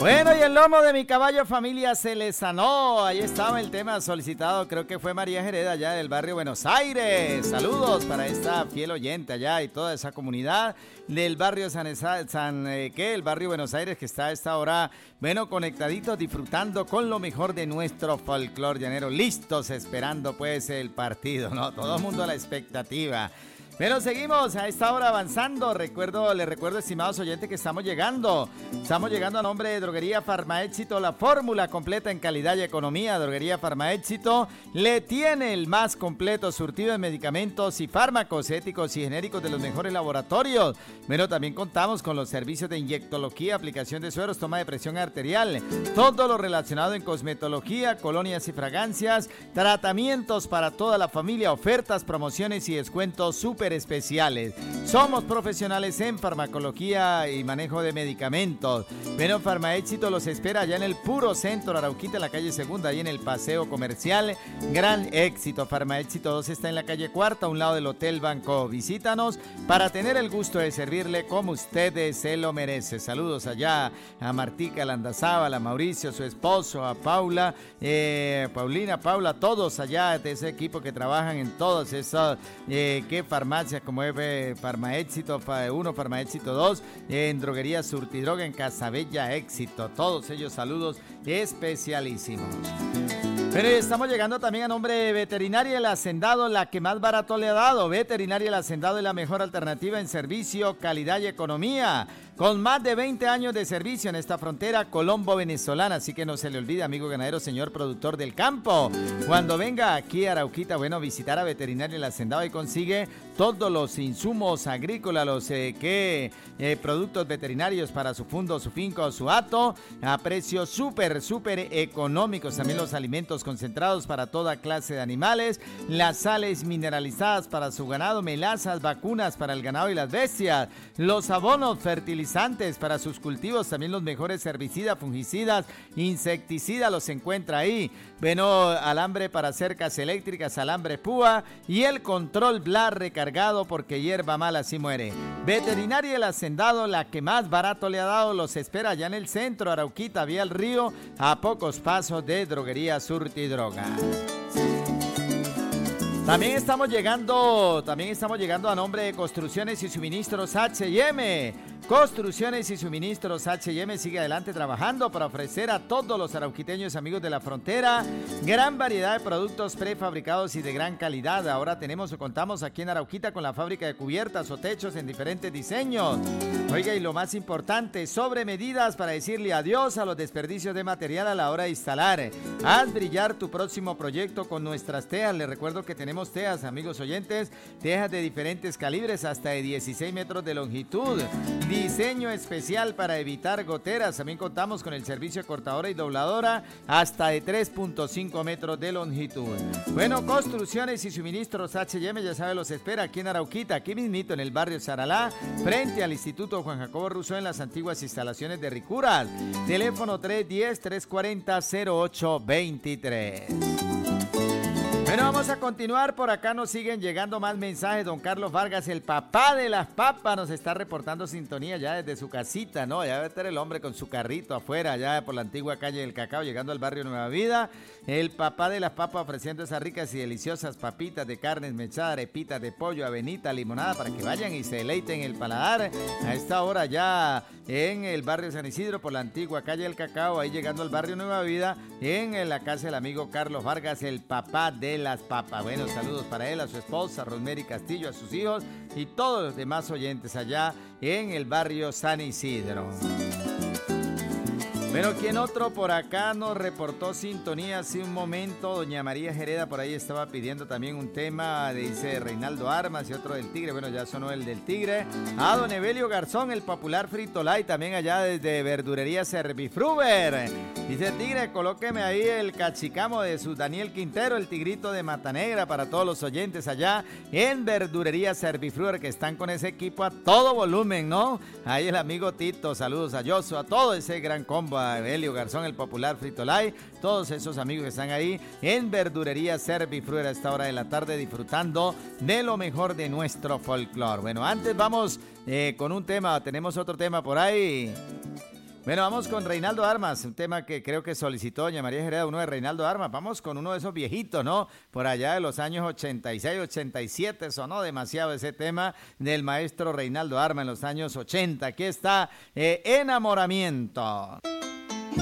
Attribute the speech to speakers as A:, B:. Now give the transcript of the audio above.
A: Bueno, y el lomo de mi caballo familia se le sanó. Ahí estaba el tema solicitado, creo que fue María Jereda allá del barrio Buenos Aires. Saludos para esta fiel oyente allá y toda esa comunidad del barrio el barrio Buenos Aires, que está a esta hora, bueno, conectaditos, disfrutando con lo mejor de nuestro folclor llanero, listos esperando pues el partido, ¿no? Todo el mundo a la expectativa. Pero seguimos a esta hora avanzando. Les recuerdo, estimados oyentes, que estamos llegando a nombre de Droguería Farmaéxito, la fórmula completa en calidad y economía. Droguería Farmaéxito le tiene el más completo surtido de medicamentos y fármacos éticos y genéricos de los mejores laboratorios. Pero también contamos con los servicios de inyectología, aplicación de sueros, toma de presión arterial, todo lo relacionado en cosmetología, colonias y fragancias, tratamientos para toda la familia, ofertas, promociones y descuentos súper especiales. Somos profesionales en farmacología y manejo de medicamentos. Pero Farmaéxito los espera allá en el puro centro Arauquita, en la calle Segunda, ahí en el paseo comercial. Gran éxito. Farmaéxito 2 está en la calle Cuarta, a un lado del Hotel Banco. Visítanos para tener el gusto de servirle como ustedes se lo merece. Saludos allá a Martica Landazábal, a Mauricio, su esposo, a Paula, Paulina, Paula, todos allá de ese equipo que trabajan en todas esas farmacias como es Farmaéxito 1, Farmaéxito 2, en Droguería Surtidroga, en Casabella Éxito. Todos ellos saludos especialísimos. Pero estamos llegando también a nombre de Veterinaria El Hacendado, la que más barato le ha dado. Veterinaria El Hacendado es la mejor alternativa en servicio, calidad y economía. Con más de 20 años de servicio en esta frontera colombo-venezolana. Así que no se le olvide, amigo ganadero, señor productor del campo. Cuando venga aquí a Arauquita, bueno, visitar a Veterinaria El Hacendado y consigue todos los insumos agrícolas, los productos veterinarios para su fundo, su finca o su hato, a precios súper económicos. También los alimentos concentrados para toda clase de animales, las sales mineralizadas para su ganado, melazas, vacunas para el ganado y las bestias, los abonos fertilizantes para sus cultivos, también los mejores herbicidas, fungicidas, insecticidas los encuentra ahí. Bueno, alambre para cercas eléctricas, alambre púa y el control Blar recargado, porque hierba mala así muere. Veterinaria El Hacendado, la que más barato le ha dado, los espera allá en el centro Arauquita, vía el río, a pocos pasos de Droguería Surtidroga. También estamos llegando a nombre de Construcciones y Suministros H&M. Construcciones y Suministros H&M sigue adelante trabajando para ofrecer a todos los arauquiteños amigos de la frontera gran variedad de productos prefabricados y de gran calidad. Ahora contamos aquí en Arauquita con la fábrica de cubiertas o techos en diferentes diseños. Oiga, y lo más importante, sobre medidas para decirle adiós a los desperdicios de material a la hora de instalar. Haz brillar tu próximo proyecto con nuestras tejas. Les recuerdo que tenemos tejas, amigos oyentes, tejas de diferentes calibres hasta de 16 metros de longitud. Diseño especial para evitar goteras. También contamos con el servicio de cortadora y dobladora hasta de 3.5 metros de longitud. Bueno, Construcciones y Suministros H&M, ya sabe, los espera aquí en Arauquita, aquí mismito en el barrio Saralá, frente al Instituto Juan Jacobo Rousseau, en las antiguas instalaciones de Ricuras. Teléfono 310-340-0823. Bueno, vamos a continuar. Por acá nos siguen llegando más mensajes. Don Carlos Vargas, el papá de las papas, nos está reportando sintonía ya desde su casita, ¿no? Ya debe estar el hombre con su carrito afuera, ya por la antigua calle del Cacao, llegando al barrio Nueva Vida. El papá de las papas ofreciendo esas ricas y deliciosas papitas de carnes mechadas, arepitas de pollo, avenita, limonada, para que vayan y se deleiten el paladar. A esta hora ya en el barrio San Isidro, por la antigua calle del Cacao, ahí llegando al barrio Nueva Vida, en la casa del amigo Carlos Vargas, el papá de las papas. Bueno, saludos para él, a su esposa Rosemary Castillo, a sus hijos y todos los demás oyentes allá en el barrio San Isidro. Bueno, ¿quién otro por acá nos reportó sintonía hace un momento? Doña María Jereda por ahí estaba pidiendo también un tema, dice Reinaldo Armas, y otro del Tigre. Bueno, ya sonó el del Tigre. A don Evelio Garzón, el popular Fritolay, también allá desde Verdurería Servifruber. Dice Tigre, colóqueme ahí el cachicamo de su Daniel Quintero, el tigrito de Matanegra, para todos los oyentes allá en Verdurería Servifruber, que están con ese equipo a todo volumen, ¿no? Ahí el amigo Tito, saludos a Yoso, a todo ese gran combo, a Evelio Garzón, el popular Fritolay, todos esos amigos que están ahí en Verdurería Servifruber a esta hora de la tarde, disfrutando de lo mejor de nuestro folclore. Bueno, antes vamos con un tema, tenemos otro tema por ahí. Bueno, vamos con Reinaldo Armas, un tema que creo que solicitó doña María Jereda, uno de Reinaldo Armas. Vamos con uno de esos viejitos, ¿no? Por allá de los años 86, 87, sonó demasiado ese tema del maestro Reinaldo Armas en los años 80. Aquí está, Enamoramiento.